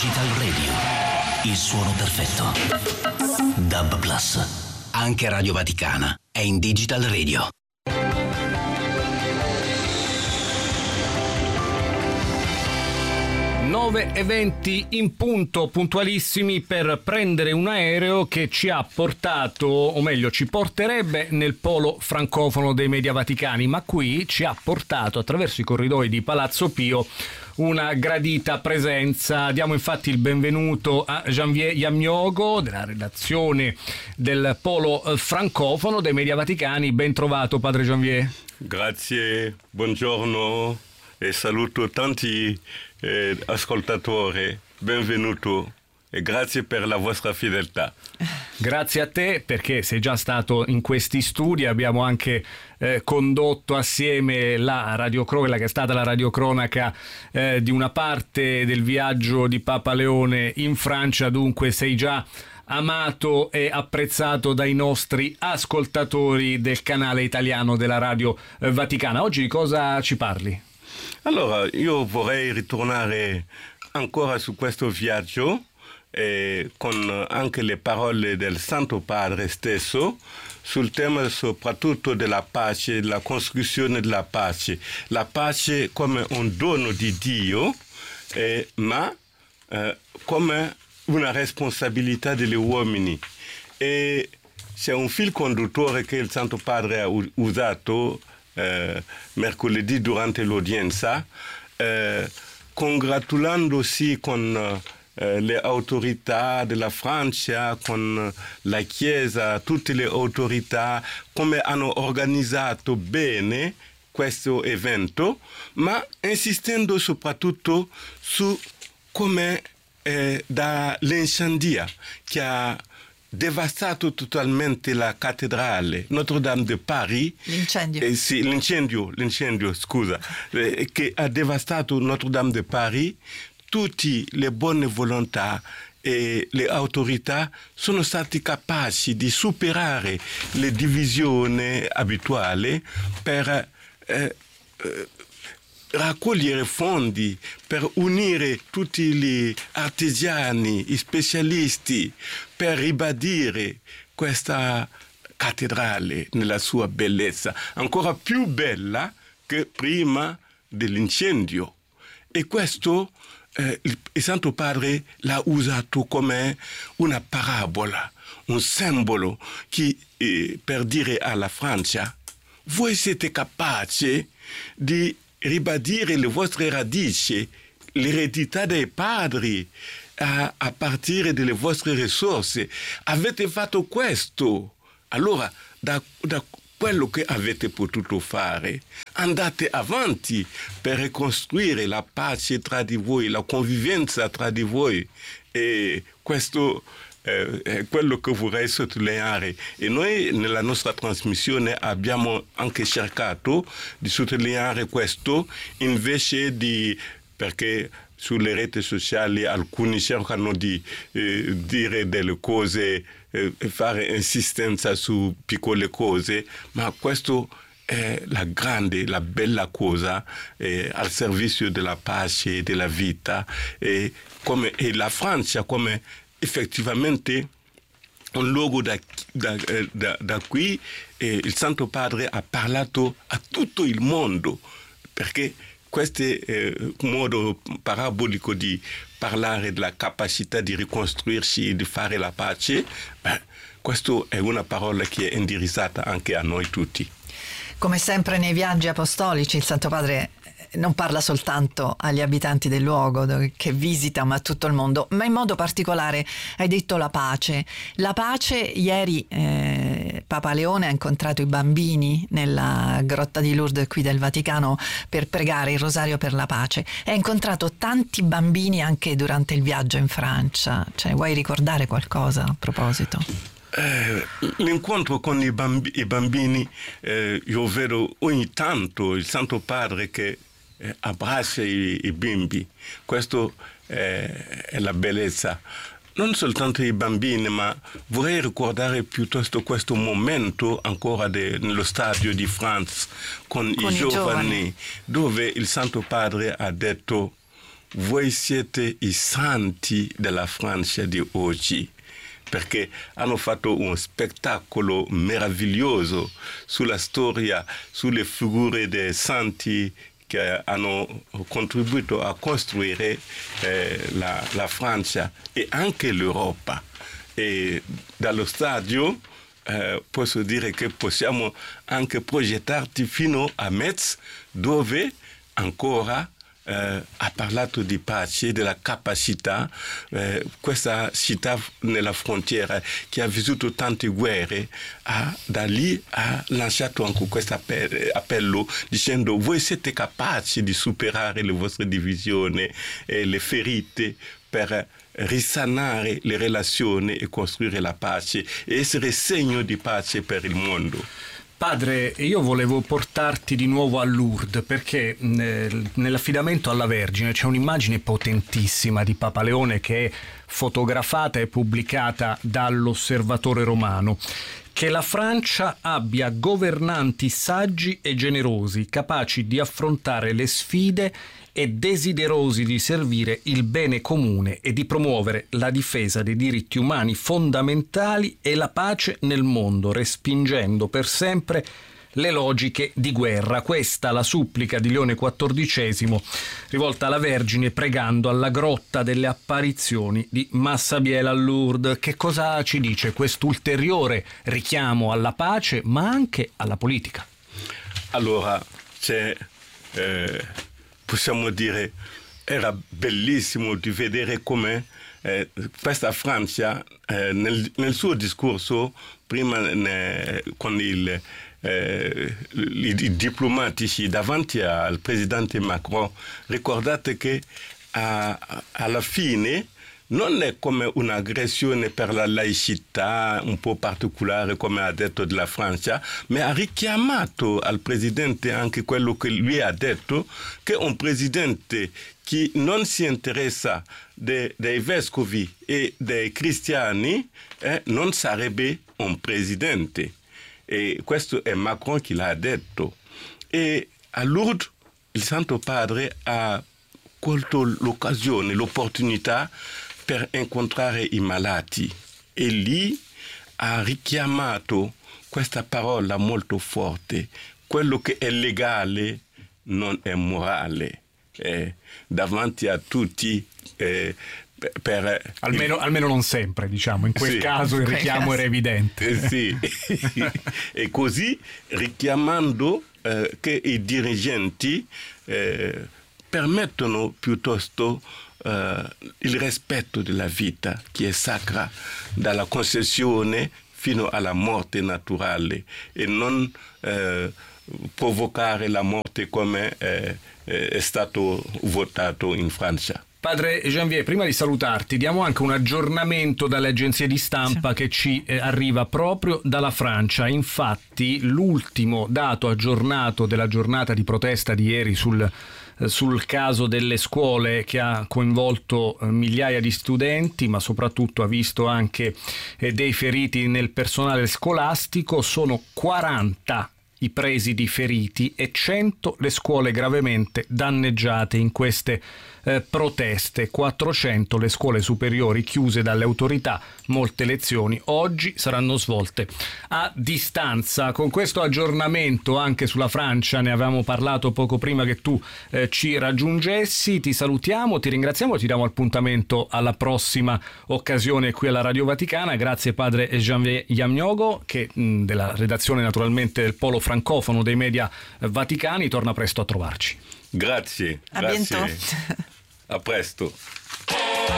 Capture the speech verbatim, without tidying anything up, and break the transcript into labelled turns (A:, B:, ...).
A: Digital Radio, il suono perfetto. Dub Plus, anche Radio Vaticana è in Digital Radio.
B: nove e venti in punto, puntualissimi per prendere un aereo che ci ha portato, o meglio ci porterebbe nel polo francofono dei media vaticani, ma qui ci ha portato attraverso i corridoi di Palazzo Pio una gradita presenza. Diamo infatti il benvenuto a Janvier Yamniogo della redazione del polo francofono dei media vaticani. Ben trovato, padre Janvier.
C: Grazie, buongiorno e saluto tanti eh, ascoltatori, benvenuto e grazie per la vostra fedeltà.
B: Grazie a te perché sei già stato in questi studi, abbiamo anche eh, condotto assieme la radiocronaca, che è stata la radiocronaca eh, di una parte del viaggio di Papa Leone in Francia, dunque sei già amato e apprezzato dai nostri ascoltatori del canale italiano della Radio eh, Vaticana. Oggi di cosa ci parli?
C: Allora, io vorrei ritornare ancora su questo viaggio eh, con anche le parole del Santo Padre stesso sul tema soprattutto della pace, della costruzione della pace. La pace come un dono di Dio, eh, ma eh, come una responsabilità degli uomini. E c'è un fil conduttore che il Santo Padre ha usato Eh, mercoledì durante l'udienza, eh, congratulandosi con eh, le autorità della Francia, con la Chiesa, tutte le autorità, come hanno organizzato bene questo evento, ma insistendo soprattutto su come eh, dall'incendio che ha devastato totalmente la cattedrale Notre-Dame de Paris.
D: L'incendio.
C: Eh, sì, l'incendio, l'incendio, scusa, eh, che ha devastato Notre-Dame de Paris. Tutte le buone volontà e le autorità sono stati capaci di superare le divisioni abituali per eh, eh, raccogliere fondi, per unire tutti gli artigiani, gli specialisti, per ribadire questa cattedrale nella sua bellezza, ancora più bella che prima dell'incendio. E questo eh, il, il Santo Padre l'ha usato come una parabola, un simbolo che, eh, per dire alla Francia: voi siete capaci di ribadire le vostre radici, l'eredità dei padri, a, a partire dalle vostre risorse. Avete fatto questo. Allora, da, da quello che avete potuto fare, andate avanti per ricostruire la pace tra di voi, la convivenza tra di voi. E questo Eh, è quello che vorrei sottolineare, e noi nella nostra trasmissione abbiamo anche cercato di sottolineare questo, invece di, perché sulle reti sociali alcuni cercano di eh, dire delle cose, eh, fare insistenza su piccole cose, ma questo è la grande, la bella cosa eh, al servizio della pace e della vita, e, come, e la Francia come effettivamente un luogo da, da, da, da qui eh, il Santo Padre ha parlato a tutto il mondo, perché questo eh, modo parabolico di parlare della capacità di ricostruirsi e di fare la pace, beh, questo è una parola che è indirizzata anche a noi tutti.
D: Come sempre nei viaggi apostolici il Santo Padre non parla soltanto agli abitanti del luogo che visita, ma a tutto il mondo, ma in modo particolare hai detto la pace. La pace, ieri eh, Papa Leone ha incontrato i bambini nella grotta di Lourdes qui del Vaticano per pregare il rosario per la pace. Ha incontrato tanti bambini anche durante il viaggio in Francia. Cioè, vuoi ricordare qualcosa a proposito?
C: Eh, l'incontro con i, bambi- i bambini, eh, io vedo ogni tanto il Santo Padre che eh, abbraccia i, i bimbi. Questo eh, è la bellezza. Non soltanto i bambini, ma vorrei ricordare piuttosto questo momento ancora de, nello stadio di France con, con i, i giovani, giovani, dove il Santo Padre ha detto: voi siete i santi della Francia di oggi, perché hanno fatto un spettacolo meraviglioso sulla storia, sulle figure dei santi che hanno contribuito a costruire eh, la, la Francia e anche l'Europa. E dallo stadio eh, posso dire che possiamo anche progettarti fino a Metz, dove ancora eh, ha parlato di pace, della capacità, eh, questa città nella frontiera che ha vissuto tante guerre, ha, da lì ha lanciato anche questo appello, appello dicendo: voi siete capaci di superare le vostre divisioni e le ferite per risanare le relazioni e costruire la pace e essere segno di pace per il mondo.
B: Padre, io volevo portarti di nuovo a Lourdes perché eh, nell'affidamento alla Vergine c'è un'immagine potentissima di Papa Leone che è fotografata e pubblicata dall'Osservatore Romano. Che la Francia abbia governanti saggi e generosi, capaci di affrontare le sfide e desiderosi di servire il bene comune e di promuovere la difesa dei diritti umani fondamentali e la pace nel mondo, respingendo per sempre le logiche di guerra. Questa la supplica di Leone quattordicesimo rivolta alla Vergine pregando alla grotta delle apparizioni di Massabielle a Lourdes. Che cosa ci dice quest'ulteriore richiamo alla pace ma anche alla politica?
C: Allora, c'è... Eh... possiamo dire, era bellissimo di vedere come eh, questa Francia eh, nel, nel suo discorso prima ne, con il, eh, i, i diplomatici davanti al presidente Macron, ricordate che a, alla fine non è come un'aggressione per la laicità un po' particolare come ha detto della Francia, ma ha richiamato al presidente anche quello che lui ha detto, che un presidente che non si interessa de, dei vescovi e dei cristiani eh, non sarebbe un presidente. E questo è Macron che l'ha detto. E a Lourdes il Santo Padre ha colto l'occasione, l'opportunità per incontrare i malati e lì ha richiamato questa parola molto forte: quello che è legale non è morale, eh, davanti a tutti eh, per, per
B: almeno, il... almeno non sempre, diciamo, in quel sì. caso il richiamo era evidente.
C: Eh, sì. E così richiamando eh, che i dirigenti eh, permettono piuttosto Uh, il rispetto della vita che è sacra dalla concezione fino alla morte naturale e non uh, provocare la morte come uh, è stato votato in Francia.
B: Padre Janvier, prima di salutarti diamo anche un aggiornamento dalle agenzie di stampa sì. che ci eh, arriva proprio dalla Francia. Infatti l'ultimo dato aggiornato della giornata di protesta di ieri sul sul caso delle scuole che ha coinvolto migliaia di studenti, ma soprattutto ha visto anche dei feriti nel personale scolastico. Sono quaranta i presidi feriti e cento le scuole gravemente danneggiate in queste eh, proteste, quattrocento le scuole superiori chiuse dalle autorità, molte lezioni oggi saranno svolte a distanza. Con questo aggiornamento anche sulla Francia ne avevamo parlato poco prima che tu eh, ci raggiungessi. Ti salutiamo, ti ringraziamo e ti diamo appuntamento alla prossima occasione qui alla Radio Vaticana. Grazie padre Janvier Yamniogo, che mh, della redazione naturalmente del Polo Francofono dei Media Vaticani torna presto a trovarci.
C: Grazie,
D: a
C: grazie.
D: Bientôt.
C: A presto.